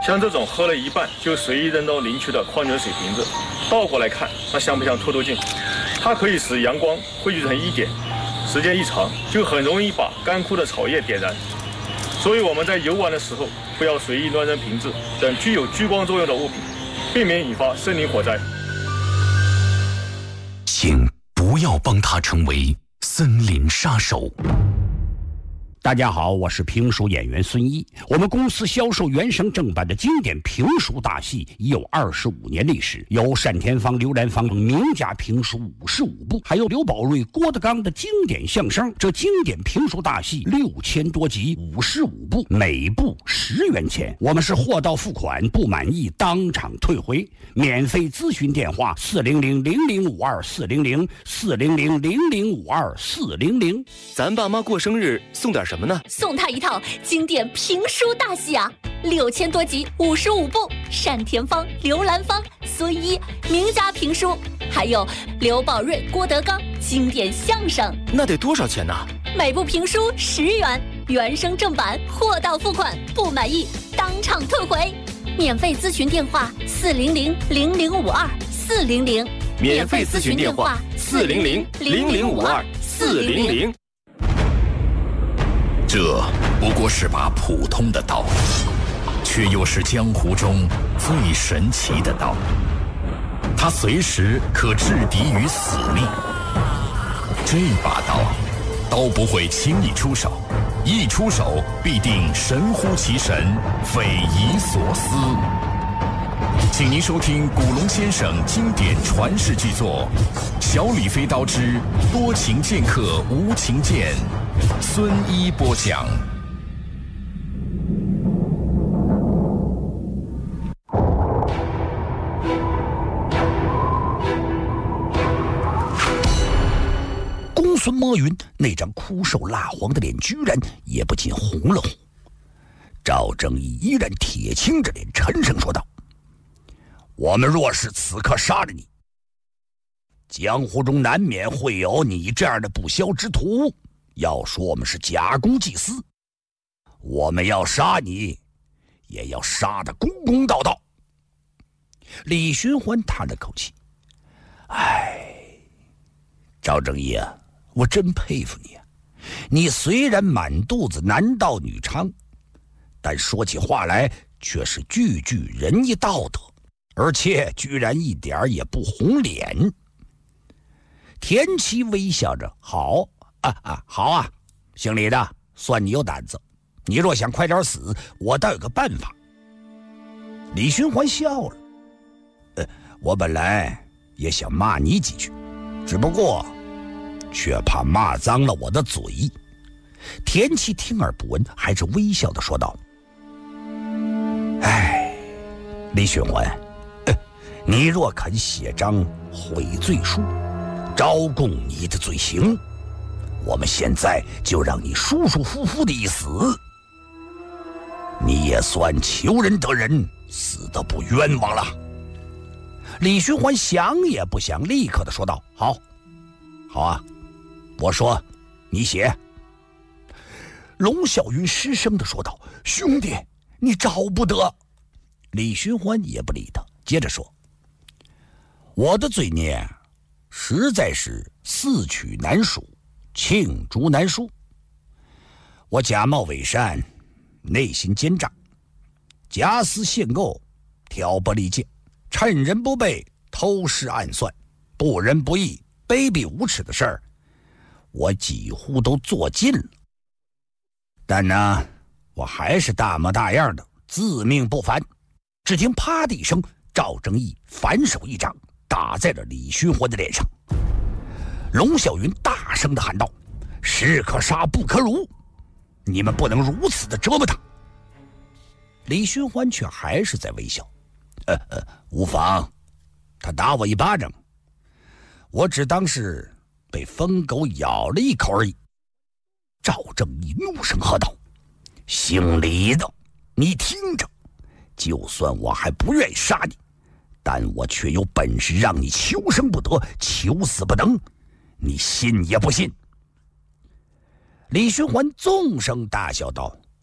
像这种喝了一半就随意扔到林区的矿泉水瓶子，倒过来看，那像不像透透镜？它可以使阳光汇聚成一点，时间一长，就很容易把干枯的草叶点燃。所以我们在游玩的时候，不要随意乱扔瓶子等具有聚光作用的物品，避免引发森林火灾。 请不要帮他成为森林杀手。 大家好，我是评书演员孙一。我们公司销售原声正版的经典评书大戏已有25年历史，有单田芳、刘兰芳名家评书55部，还有刘宝瑞、郭德纲的经典相声。这经典评书大戏6000多集，55部，每部10元钱。我们是货到付款，不满意当场退回。免费咨询电话400-0052-400，400-0052-400。 咱爸妈过生日送点什么呢？ 送他一套经典评书大戏啊，6000多集，55部，单田芳、刘兰芳、孙一名家评书，还有刘宝瑞、郭德纲经典相声。 那得多少钱呢？ 每部评书10元，原声正版，货到付款，不满意当场退回。免费咨询电话400-0052-400， 免费咨询电话400-0052-400。 这不过是把普通的刀，却又是江湖中最神奇的刀。它随时可置敌于死地。这把刀不会轻易出手，一出手必定神乎其神，匪夷所思。请您收听古龙先生经典传世巨作《小李飞刀之多情剑客无情剑》，孙一播讲。公孙摸云那张枯瘦蜡黄的脸居然也不禁红了红。赵正义依然铁青着脸，沉声说道：我们若是此刻杀了你，江湖中难免会有你这样的不肖之徒，要说我们是假公济私，我们要杀你也要杀得公公道道。李寻欢叹了口气：赵正义啊，我真佩服你啊！你虽然满肚子男盗女娼，但说起话来却是句句仁义道德，而且居然一点也不红脸。田七微笑着：好啊，姓李的，算你有胆子。你若想快点死，我倒有个办法。李寻欢笑了：我本来也想骂你几句，只不过却怕骂脏了我的嘴。田七听而不闻，还是微笑地说道：李寻欢，你若肯写张悔罪书，招供你的罪行，我们现在就让你舒舒服服的一死，你也算求人得人，死得不冤枉了。李寻欢想也不想，立刻的说道：好啊，我说你写。龙啸云失声的说道：兄弟，你找不得。李寻欢也不理他，接着说：我的罪孽实在是4曲难数，罄竹难书。我假冒伪善，内心奸诈，假私陷垢，挑拨离间，趁人不备，偷师暗算，不仁不义，卑鄙无耻的事儿，我几乎都做尽了。但呢，我还是大模大样的自命不凡。只听啪的一声，赵正义反手一掌打在了李寻欢的脸上。龙啸云大声地喊道：士可杀不可辱，你们不能如此的折磨他。李寻欢却还是在微笑：无妨，他打我一巴掌，我只当是被疯狗咬了一口而已。赵正义怒声喝道：姓李的，你听着，就算我还不愿意杀你，但我却有本事让你求生不得，求死不能，你信也不信？李寻欢纵声大笑道：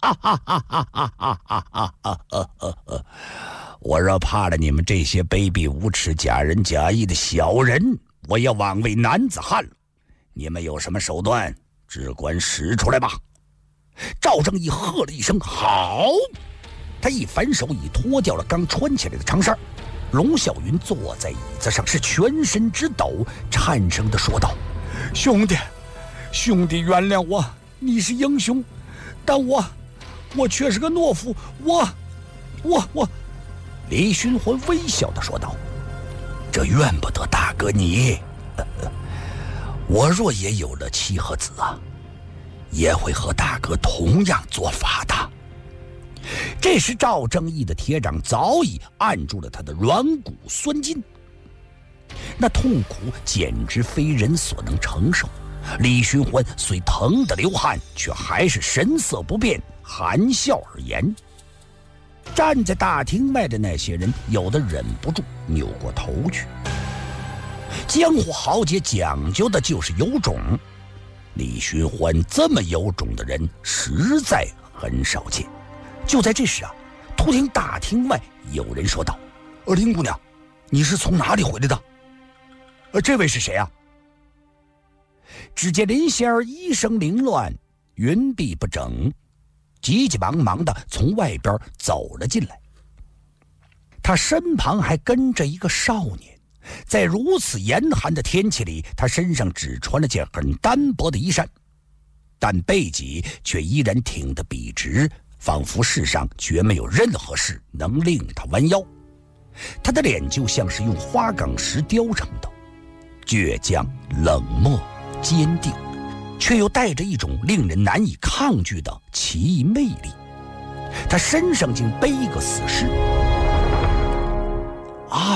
我若怕了你们这些卑鄙无耻、假仁假义的小人，我也枉为男子汉了。你们有什么手段，只管使出来吧！赵正义喝了一声：“好！”他一反手已脱掉了刚穿起来的长衫。龙啸云坐在椅子上，是全身直抖，颤声地说道：“兄弟，原谅我，你是英雄，但我却是个懦夫，我。”李寻欢微笑地说道：“这怨不得大哥你，我若也有了妻和子啊，也会和大哥同样做法的。”这时赵正义的铁掌早已按住了他的软骨酸筋，那痛苦简直非人所能承受。李寻欢虽疼得流汗，却还是神色不变，含笑而言。站在大厅外的那些人有的忍不住扭过头去。江湖豪杰讲究的就是有种，李寻欢这么有种的人实在很少见。就在这时啊，突听大厅外有人说道：“林姑娘，你是从哪里回来的？这位是谁啊？”只见林仙儿衣声凌乱，云鬓不整，急急忙忙地从外边走了进来。他身旁还跟着一个少年，在如此严寒的天气里，他身上只穿了件很单薄的衣衫，但背脊却依然挺得笔直，仿佛世上绝没有任何事能令他弯腰。他的脸就像是用花岗石雕成的，倔强、冷漠、坚定，却又带着一种令人难以抗拒的奇异魅力。他身上竟背一个死尸。阿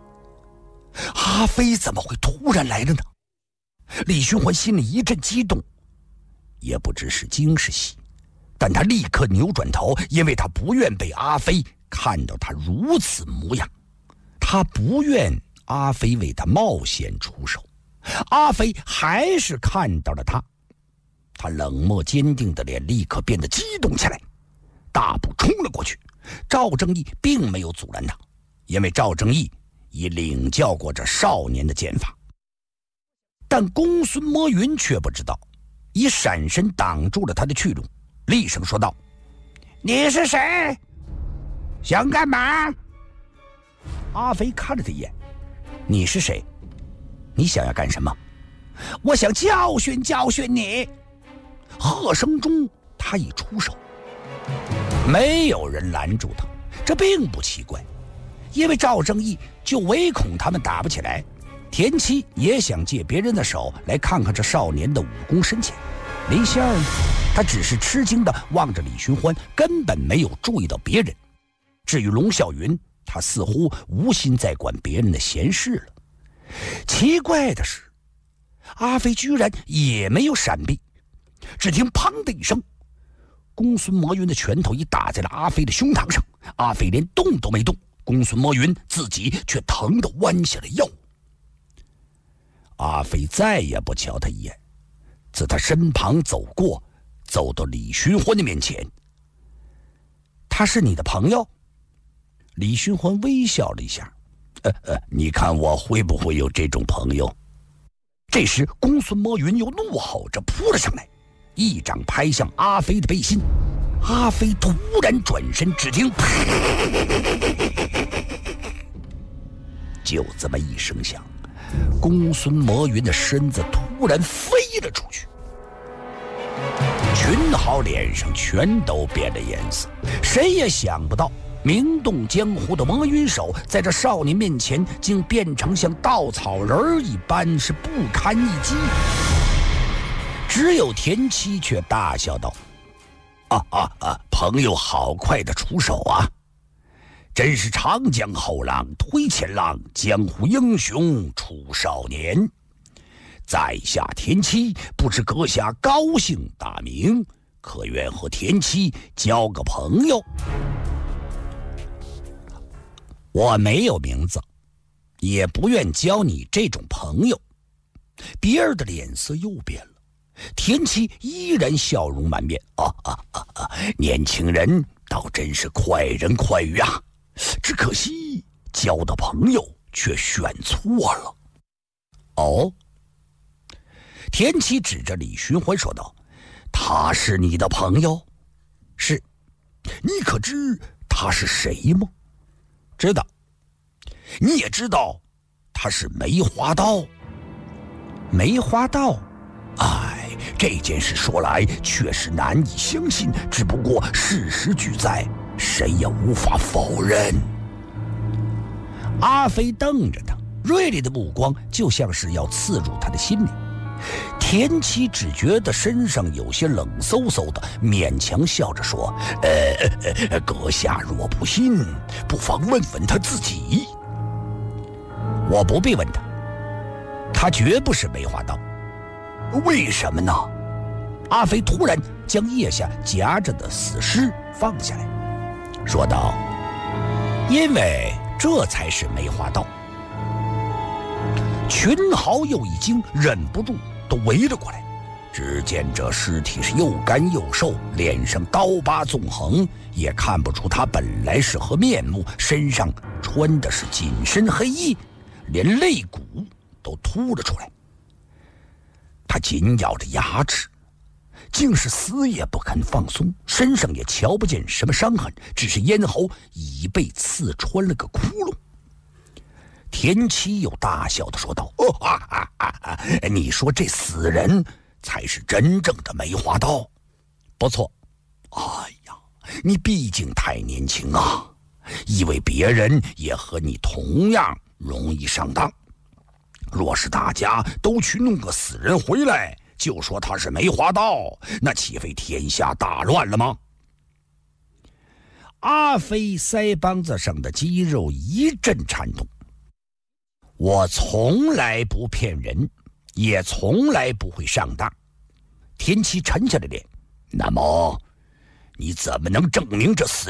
飞怎么会突然来了呢？李寻欢心里一阵激动，也不知是惊是喜，但他立刻扭转头，因为他不愿被阿飞看到他如此模样，他不愿阿飞为他冒险出手。阿飞还是看到了他，他冷漠坚定的脸立刻变得激动起来，大步冲了过去。赵正义并没有阻拦他，因为赵正义已领教过这少年的剑法。但公孙摸云却不知道，已闪身挡住了他的去路，厉声说道：“你是谁？想干嘛？”阿飞看了他一眼：“你是谁？你想要干什么？”“我想教训教训你。”喝声中他已出手，没有人拦住他，这并不奇怪，因为赵正义就唯恐他们打不起来，田七也想借别人的手来看看这少年的武功深浅。林仙儿呢，他只是吃惊地望着李寻欢，根本没有注意到别人。至于龙啸云，他似乎无心再管别人的闲事了。奇怪的是，阿飞居然也没有闪避，只听砰的一声，公孙魔云的拳头已打在了阿飞的胸膛上，阿飞连动都没动，公孙魔云自己却疼得弯下了腰。阿飞再也不瞧他一眼，自他身旁走过，走到李寻欢的面前。“他是你的朋友？”李寻欢微笑了一下，你看我会不会有这种朋友？这时公孙魔云又怒吼着扑了上来，一掌拍向阿飞的背心。阿飞突然转身，只听就这么一声响，公孙魔云的身子突然飞了出去。群豪脸上全都变了颜色，谁也想不到名动江湖的魔云手在这少年面前竟变成像稻草人一般，是不堪一击。只有田七却大笑道：“朋友好快的出手啊！真是长江后浪推前浪，江湖英雄出少年。在下田七，不知阁下高姓大名，可愿和田七交个朋友？”“我没有名字，也不愿交你这种朋友。”别人的脸色又变了， 田七依然笑容满面。年轻人倒真是快人快语啊，只可惜交的朋友却选错了。哦，田七指着李寻欢说道：“他是你的朋友？是。你可知他是谁吗？”知道。你也知道他是梅花道？梅花道？哎，这件事说来确实难以相信，只不过事实俱在，谁也无法否认。阿飞瞪着他，锐利的目光就像是要刺入他的心里。田七只觉得身上有些冷飕飕的，勉强笑着说：“阁下若不信，不妨问问他自己。”我不必问他，他绝不是梅花道。为什么呢？阿飞突然将腋下夹着的死尸放下来，说道：“因为这才是梅花道。”群豪又一惊，忍不住都围了过来。只见这尸体是又干又瘦，脸上刀疤纵横，也看不出他本来是何面目，身上穿的是紧身黑衣，连肋骨都凸了出来。他紧咬着牙齿，竟是死也不肯放松，身上也瞧不见什么伤痕，只是咽喉已被刺穿了个窟窿。田七又大笑地说道：“你说这死人才是真正的梅花道？不错。哎呀，你毕竟太年轻啊，以为别人也和你同样容易上当。若是大家都去弄个死人回来，就说他是梅花道，那岂非天下大乱了吗？”阿飞腮帮子上的肌肉一阵颤动。我从来不骗人，也从来不会上当。田七沉下了脸。那么你怎么能证明这死